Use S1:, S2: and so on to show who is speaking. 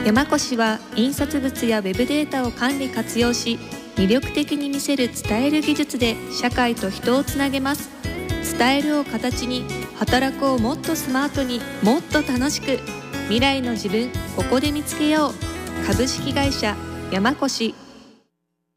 S1: 山越は印刷物やウェブデータを管理活用し、魅力的に見せる伝える技術で社会と人をつなげます。伝えるを形に、働くをもっとスマートに、もっと楽しく、未来の自分ここで見つけよう。株式会社山越。